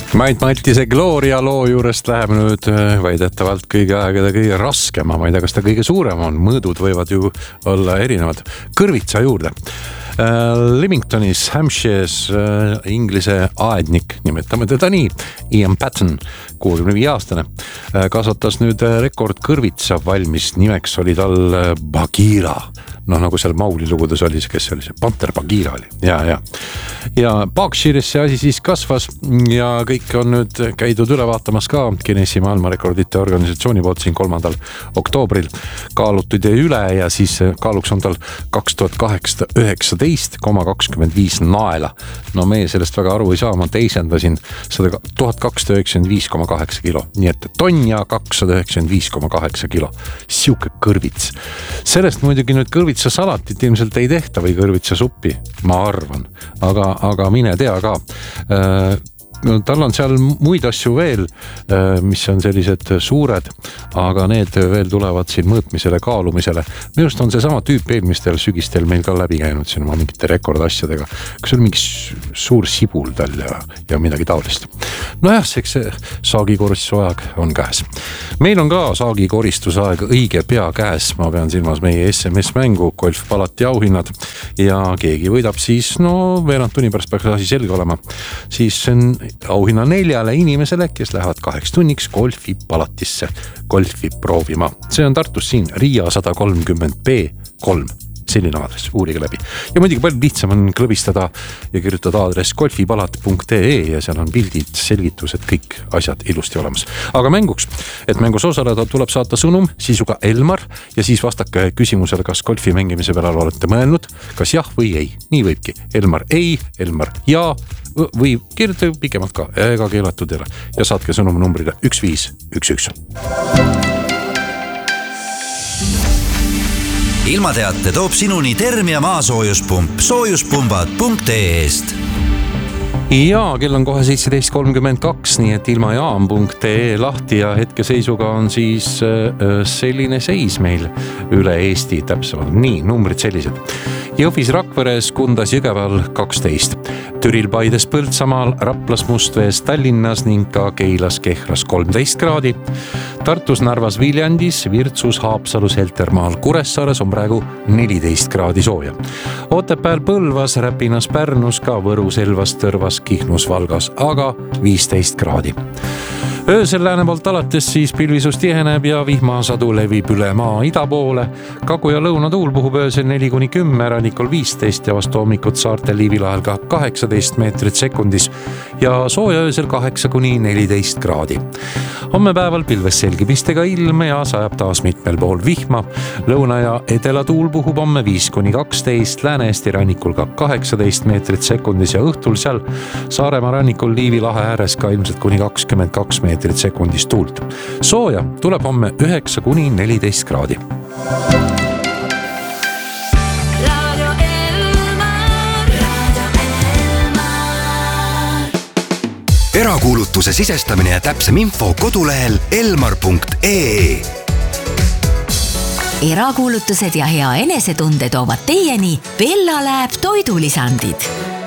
Mait Maltise Gloria loo juurest läheb nüüd väidetavalt kõige aegade kõige raskema, ma ei tea, kas ta kõige suurem on, mõõdud võivad ju olla erinevad, kõrvitsa juurde. Leamingtonis, Hampshire's inglise aednik, nimetame teda nii, Ian Patton, 65-aastane, kasvatas nüüd rekord kõrvitsa valmis, nimeks oli tal Bagheera. Nagu seal Mauli lugudes oli, kes oli see Panter Bagheera oli. Ja Berkshire'is see asi siis kasvas ja kõik on nüüd käidud üle vaatamas ka Guinessi maailmarekordite organisatsiooni poolt siin 3. oktoobril kaalutud ja üle ja siis kaaluks on tal 2819,25 naela. No meie sellest väga aru ei saa, ma teisendasin 1295,8 kilo, nii et tonn ja 295,8 kilo. Siuke kõrvits. Sellest muidugi nüüd kõrvitsa salatit ilmselt ei tehta või kõrvitsa suppi, ma arvan, aga mine tea ka. Tal on seal muid asju veel, mis on sellised suured, aga need veel tulevad siin mõõtmisele, kaalumisele. Minust on see sama tüüp eelmistel sügistel meil ka läbi käinud siin oma mingite rekordasjadega. Kas on mingi suur sibul tal ja midagi taolist? Nojah, eks see saagikoristusaeg on käes. Meil on ka saagikoristusaeg õige pea käes. Ma pean silmas meie SMS-mängu, golfpalati auhinnad ja keegi võidab siis, veerand tunni pärast peaks asi selge olema. Siis on auhinna 4 inimesele, kes lähevad 8 tunniks golfi palatisse golfi proovima. See on Tartus siin Riia 130B3. Selline aadress, uurige läbi. Ja muidugi palju lihtsam on klõbistada ja kirjutada aadress golfipalat.ee ja seal on pildid, selgitused, kõik asjad ilusti olemas. Aga mänguks, et mängus osaleda tuleb saata sõnum sisuga Elmar ja siis vastake küsimusele, kas golfi mängimise peale olete mõelnud, kas jah või ei. Nii võibki. Elmar ei, Elmar ja või kirjutage pikemalt ka, ega keelatud ei ole. Ja saatke sõnum numbrile 1511. Ilmateate toob sinuni Termia maasoojuspump soojuspumbad.ee-st. Ja kell on kohe 17.32, nii et ilmajaam.ee lahti ja hetkeseisuga on siis selline seis meil üle Eesti täpsemalt. Nii, numbrid sellised. Jõhvis, Rakveres, Kundas, Jõgeval 12. Türil, Paides, Põltsamaal, Raplas, Mustvees, Tallinnas ning ka Keilas, Kehras 13 kraadi. Tartus, Narvas, Viljandis, Virtsus, Haapsalus, Heltermaal, Kuressaares on praegu 14 kraadi sooja. Otepääl, Põlvas, Räpinas, Pärnus, ka Võru, Selvas, Tõrvas, Kihnus, Valgas, aga 15 kraadi. Öösel lääne poolt alates siis pilvisus tiheneb ja vihmasadu levib üle maa ida poole. Kagu- ja lõunatuul puhub öösel 4-10, rannikul 15 ja vastu hommikut saartel Liivilahel ka 18 meetrit sekundis ja sooja öösel 8-14 kraadi. Homme päeval pilves selgipistega ilm ja sajab taas mitmel pool vihma. Lõuna- ja edelatuul puhub homme 5-12, Lääne-Eesti rannikul ka 18 meetrit sekundis ja õhtul seal Saaremaa rannikul Liivilahe ääres ka ilmselt kuni 22 meetrit sekundis tuult. Sooja tuleb homme 9-14 kraadi. Erakuulutuse sisestamine ja täpsem info kodulehel elmar.ee. Erakuulutused ja hea enesetunde toovad teieni Bella Lab toidulisandid.